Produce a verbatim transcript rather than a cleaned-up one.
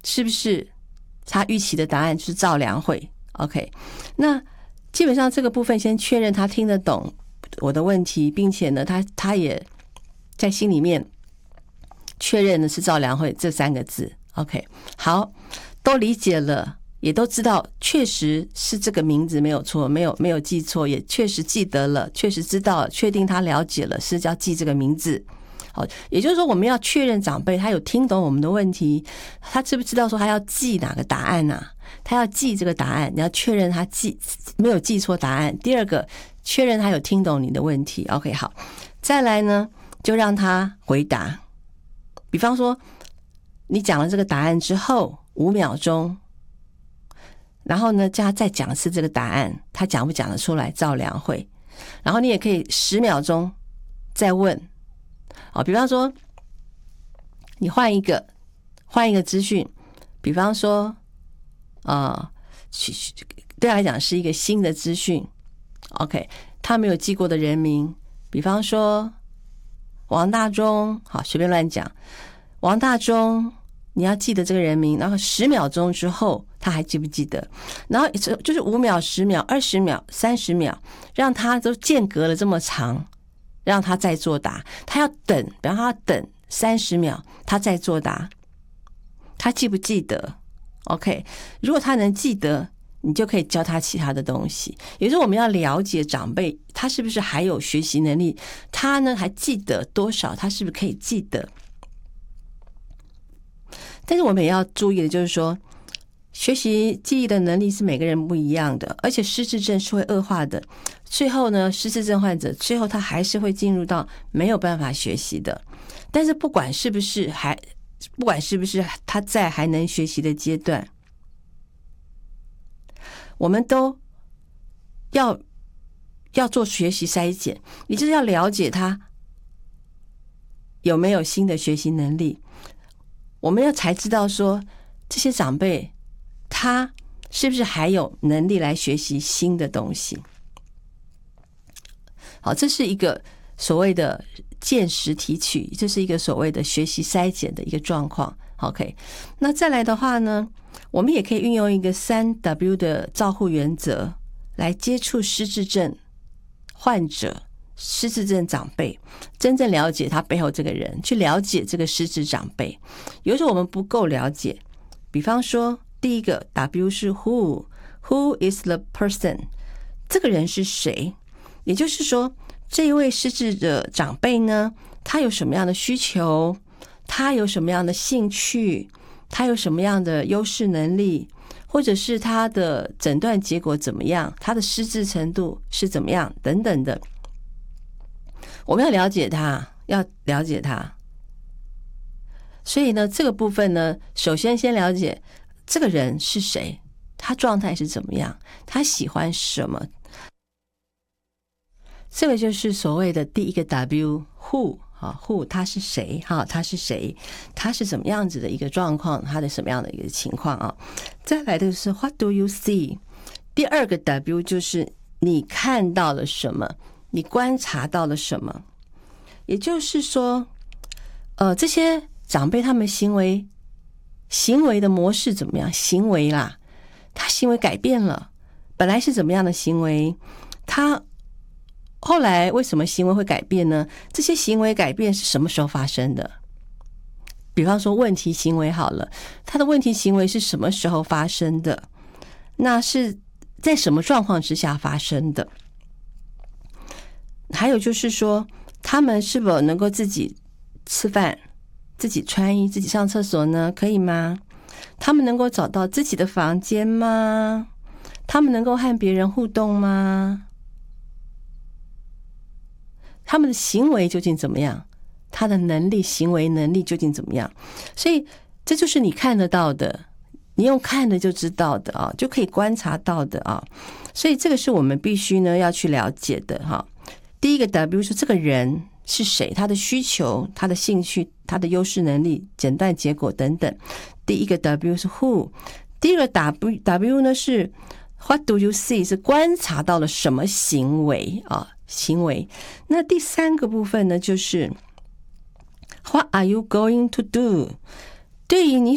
是不是他预期的答案就是照良会 OK。 那基本上这个部分先确认他听得懂我的问题，并且呢他他也在心里面确认的是照良会这三个字 OK。 好，都理解了，也都知道确实是这个名字没有错，没有没有记错，也确实记得了，确实知道，确定他了解了是要记这个名字。好，也就是说我们要确认长辈他有听懂我们的问题，他知不知道说他要记哪个答案啊？他要记这个答案，你要确认他记没有记错答案。第二个，确认他有听懂你的问题 OK。 好，再来呢就让他回答。比方说你讲了这个答案之后五秒钟，然后呢叫他再讲一次这个答案，他讲不讲得出来照良会。然后你也可以十秒钟再问。好，比方说你换一个换一个资讯，比方说呃，对他来讲是一个新的资讯 OK， 他没有记过的人名，比方说王大中，好，随便乱讲，王大中你要记得这个人名，然后十秒钟之后他还记不记得，然后就是五秒十秒二十秒三十秒，让他都间隔了这么长，让他再作答，他要等，比方他等三十秒他再作答，他记不记得 OK。 如果他能记得，你就可以教他其他的东西。也就是我们要了解长辈他是不是还有学习能力，他呢还记得多少，他是不是可以记得。但是我们也要注意的就是说，学习记忆的能力是每个人不一样的，而且失智症是会恶化的，最后呢失智症患者最后他还是会进入到没有办法学习的。但是不管是不是还不管是不是他在还能学习的阶段，我们都要要做学习筛检，也就是要了解他有没有新的学习能力。我们要才知道说这些长辈他是不是还有能力来学习新的东西。好，这是一个所谓的见识提取，这是一个所谓的学习筛检的一个状况 OK。 那再来的话呢，我们也可以运用一个三 W 的照护原则来接触失智症患者，失智症长辈，真正了解他背后这个人，去了解这个失智长辈。有时候我们不够了解，比方说第一个 W 是 Who Who is the person， 这个人是谁，也就是说这一位失智的长辈呢，他有什么样的需求，他有什么样的兴趣，他有什么样的优势能力，或者是他的诊断结果怎么样，他的失智程度是怎么样等等的。我们要了解他，要了解他。所以呢这个部分呢，首先先了解这个人是谁，他状态是怎么样，他喜欢什么。这个就是所谓的第一个 W Who Who 他是谁，他是谁，他是什么样子的一个状况，他的什么样的一个情况啊？再来的是 What do you see， 第二个 W 就是你看到了什么，你观察到了什么。也就是说呃，这些长辈他们行为行为的模式怎么样，行为啦，他行为改变了，本来是怎么样的行为，他后来为什么行为会改变呢？这些行为改变是什么时候发生的？比方说问题行为好了，他的问题行为是什么时候发生的？那是在什么状况之下发生的？还有就是说他们是否能够自己吃饭，自己穿衣，自己上厕所呢？可以吗？他们能够找到自己的房间吗？他们能够和别人互动吗？他们的行为究竟怎么样？他的能力，行为能力究竟怎么样？所以这就是你看得到的，你用看的就知道的啊，就可以观察到的啊。所以这个是我们必须呢要去了解的哈。第一个 W 是这个人是谁，他的需求，他的兴趣，他的优势能力，诊断结果等等。第一个 W 是 Who， 第二个 W W 呢是 What do you see， 是观察到了什么行为啊？行为。那第三个部分呢就是 What are you going to do， 对于你